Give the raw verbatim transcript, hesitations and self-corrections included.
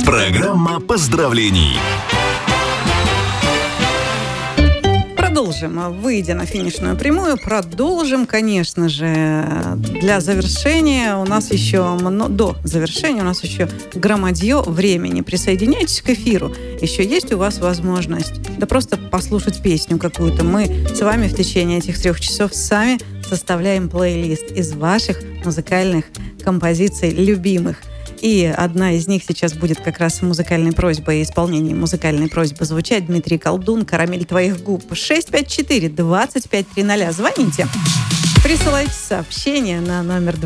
Программа поздравлений. Продолжим, выйдя на финишную прямую, продолжим, конечно же, для завершения у нас еще, до завершения у нас еще громадье времени. Присоединяйтесь к эфиру, еще есть у вас возможность, да просто послушать песню какую-то. Мы с вами в течение этих трех часов сами составляем плейлист из ваших музыкальных композиций любимых. И одна из них сейчас будет как раз музыкальной просьбой и исполнением музыкальной просьбы звучать. Дмитрий Колдун, «Карамель твоих губ». шесть пять четыре двадцать пять тридцать. Звоните. Присылайте сообщение на номер